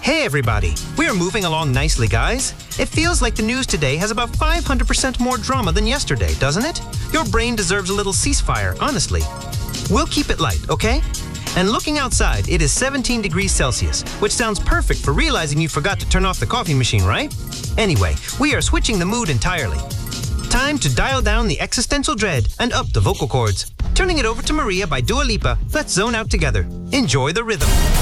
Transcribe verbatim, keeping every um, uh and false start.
Hey everybody, we are moving along nicely, guys. It feels like the news today has about five hundred percent more drama than yesterday, doesn't it? Your brain deserves a little ceasefire, honestly. We'll keep it light, okay? And looking outside, it is seventeen degrees Celsius, which sounds perfect for realizing you forgot to turn off the coffee machine, right? Anyway, we are switching the mood entirely. Time to dial down the existential dread and up the vocal cords. Turning it over to Maria by Dua Lipa. Let's zone out together. Enjoy the rhythm.